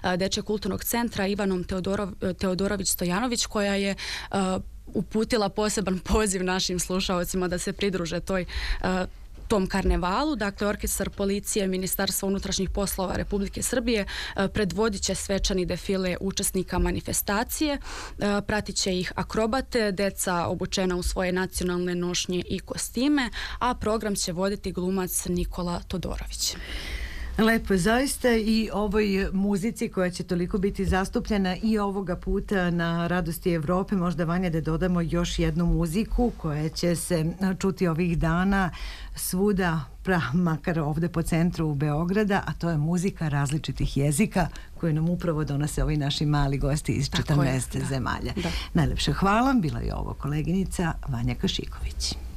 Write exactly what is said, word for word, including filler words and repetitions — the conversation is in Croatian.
Dečjeg kulturnog centra Ivanom Teodorov, Teodorović-Stojanović, koja je uputila poseban poziv našim slušaocima da se pridruže toj tom karnevalu. Dakle, orkestar policije Ministarstva unutrašnjih poslova Republike Srbije predvodit će svečani defile učesnika manifestacije, pratit će ih akrobate, deca obučena u svoje nacionalne nošnje i kostime, a program će voditi glumac Nikola Todorović. Lepo, zaista, i ovoj muzici koja će toliko biti zastupljena i ovoga puta na Radosti Evrope, možda, Vanja, da dodamo još jednu muziku koja će se čuti ovih dana svuda, pra, makar ovde po centru Beograda, a to je muzika različitih jezika koju nam upravo donose ovi naši mali gosti iz četrnaest zemalja. Da. Najlepše hvala, bila je ovo koleginica Vanja Kašiković.